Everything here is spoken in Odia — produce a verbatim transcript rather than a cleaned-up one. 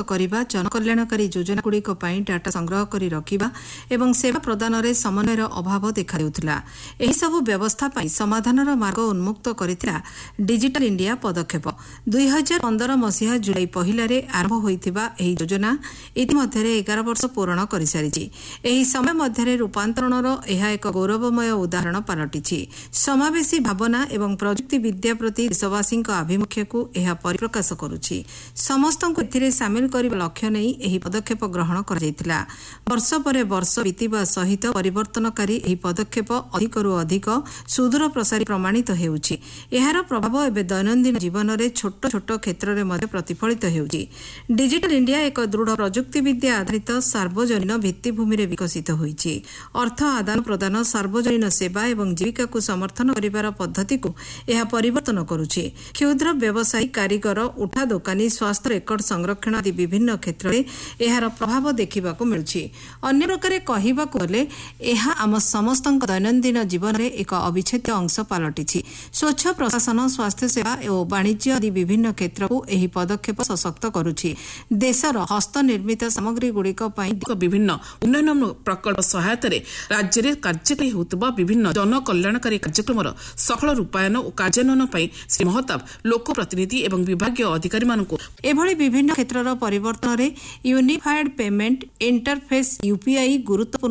କରିବା जनकल्याणकारी योजनाଗୁଡ଼ିକ ପାଇଁ डाटा संग्रह କରି ରଖିବା ଏବଂ ସେବା ପ୍ରଦାନରେ ସମନ୍ୱୟର ଅଭାବ ଦେଖାଦେଉଥିଲା। ଏହିସବୁ ବ୍ୟବସ୍ଥା ପାଇଁ ସମାଧାନର ମାର୍ଗ ଉନ୍ମୁକ୍ତ କରିଥିଲା ଡିଜିଟାଲ ଇଣ୍ଡିଆ ପଦକ୍ଷେପ। ଦୁଇ ହଜାର ପନ୍ଦର ମସିହା ଜୁଲାଇ ପହିଲାରେ ଆରମ୍ଭ ହୋଇଥିବା ଏହି ଯୋଜନା ଇତିମଧ୍ୟରେ ଏଗାର ବର୍ଷ ପୂରଣ କରିସାରିଛି। ଏହି ସମୟ ମଧ୍ୟରେ ରୂପାନ୍ତରଣର ଏହା ଏକ ଗୌରବମୟ ଉଦାହରଣ ପାଲଟିଛି। ସମାବେଶୀ ଭାବନା ଏବଂ ପ୍ରଯୁକ୍ତି ବିଦ୍ୟା ପ୍ରତି ଦେଶବାସୀଙ୍କ ଆଭିମୁଖ୍ୟକୁ ଏହା ପରିପ୍ରକାଶ କରୁଛି। ସମସ୍ତଙ୍କୁ ଏଥିରେ ସାମିଲ କରିବା ଲକ୍ଷ୍ୟ ନେଇ ଏହି ପଦକ୍ଷେପ ଗ୍ରହଣ କରାଯାଇଥିଲା। ବର୍ଷ ପରେ ବର୍ଷ ବିତିବା ସହିତ ପରିବର୍ତ୍ତନକାରୀ ଏହି ପଦକ୍ଷେପ ଅଧିକରୁ ଅଧିକ ସୁଦୂର ପ୍ରସାରୀ ପ୍ରମାଣିତ ହେଉଛି। ଏହାର ପ୍ରଭାବ ଏବେ ଦୈନନ୍ଦିନ ଜୀବନରେ ଛୋଟ ଛୋଟ କ୍ଷେତ୍ରରେ ମଧ୍ୟ ପ୍ରତିଫଳିତ ହେଉଛି। ଡିଜିଟାଲ ଇଣ୍ଡିଆ ଏକ ଦୃଢ଼ ପ୍ରଯୁକ୍ତି ବିଦ୍ୟା ଆଧାରିତ ସାର୍ବଜନୀନ ଭିତ୍ତିଭୂମିରେ ବିକଶିତ ହୋଇଛି। ଅର୍ଥ ଆଦାନ ପ୍ରଦାନ, ସାର୍ବଜନୀନ ସେବା ଏବଂ ଜୀବିକାକୁ ସମର୍ଥନ କରିବାର ପଦ୍ଧତିକୁ ଏହା ପରିବର୍ତ୍ତନ କରୁଛି। କ୍ଷୁଦ୍ର ବ୍ୟବସାୟୀ, କାରିଗର, ଉଠା ଦୋକାନୀ, ସ୍ୱାସ୍ଥ୍ୟ ରେକର୍ଡ ସଂରକ୍ଷଣ ଆଦି ବିଭିନ୍ନ କ୍ଷେତ୍ରରେ ଏହାର ପ୍ରଭାବ ଦେଖିବାକୁ ମିଳୁଛି। ଅନ୍ୟ ପ୍ରକାରେ କହିବାକୁ ଗଲେ ଏହା ଆମ ସମସ୍ତଙ୍କ ଦୈନନ୍ଦିନ ଜୀବନରେ ଏକ ଅବିଚ୍ଛେଦ୍ୟ ଅଂଶ ପାଲଟିଛି। ସ୍ୱଚ୍ଛ ପ୍ରଶାସନ, ସ୍ୱାସ୍ଥ୍ୟସେବା ଓ ବାଣିଜ୍ୟ ଆଦି ବିଭିନ୍ନ କ୍ଷେତ୍ରକୁ ଏହି ପଦକ୍ଷେପ ସଶକ୍ତ କରୁଛି। ଦେଶର ହସ୍ତନିର୍ମିତ ସାମଗ୍ରୀଗୁଡ଼ିକ ପାଇଁ ବିଭିନ୍ନ ଉନ୍ନୟନ ପ୍ରକଳ୍ପ ସହାୟତାରେ ରାଜ୍ୟରେ କାର୍ଯ୍ୟକାରୀ ହେଉଥିବା ବିଭିନ୍ନ ଜନକଲ୍ୟାଣକାରୀ କାର୍ଯ୍ୟକ୍ରମର ସଫଳ ରୂପାୟନ ଓ କାର୍ଯ୍ୟାନ୍ୱୟନ ପାଇଁ ଶ୍ରୀ ମହତାବ ଲୋକପ୍ରତିନିଧି ଏବଂ ବିଭାଗୀୟ ଅଧିକାରୀମାନଙ୍କୁ ଏଭଳି ବିଭିନ୍ନ କ୍ଷେତ୍ରର ପରିବର୍ତ୍ତନରେ ୟୁନିଫାଏଡ୍ ପେମେଣ୍ଟ ଇଣ୍ଟରଫେସ୍ ୟୁପିଆଇ ଗୁରୁତ୍ୱପୂର୍ଣ୍ଣ